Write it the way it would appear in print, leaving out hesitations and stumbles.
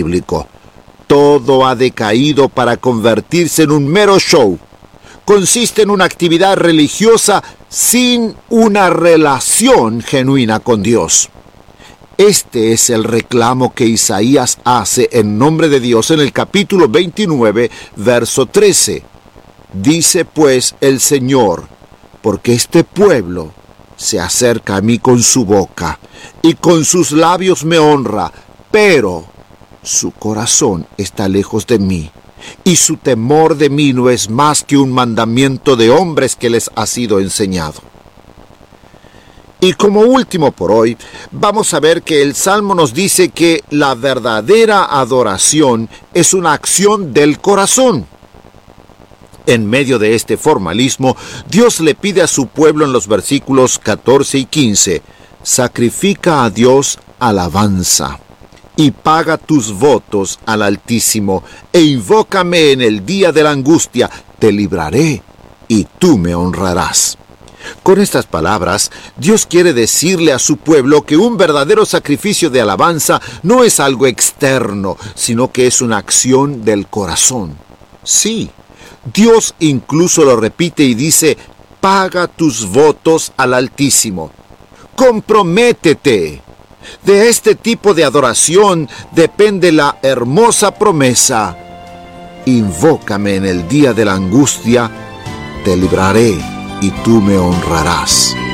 bíblico. Todo ha decaído para convertirse en un mero show. Consiste en una actividad religiosa sin una relación genuina con Dios. Este es el reclamo que Isaías hace en nombre de Dios en el capítulo 29, verso 13. Dice pues el Señor: porque este pueblo se acerca a mí con su boca y con sus labios me honra, pero su corazón está lejos de mí, y su temor de mí no es más que un mandamiento de hombres que les ha sido enseñado. Y como último por hoy, vamos a ver que el Salmo nos dice que la verdadera adoración es una acción del corazón. En medio de este formalismo, Dios le pide a su pueblo en los versículos 14 y 15, sacrifica a Dios alabanza y paga tus votos al Altísimo, e invócame en el día de la angustia, te libraré y tú me honrarás. Con estas palabras, Dios quiere decirle a su pueblo que un verdadero sacrificio de alabanza no es algo externo, sino que es una acción del corazón. Sí, Dios incluso lo repite y dice, paga tus votos al Altísimo. Comprométete. De este tipo de adoración depende la hermosa promesa: invócame en el día de la angustia, te libraré y tú me honrarás.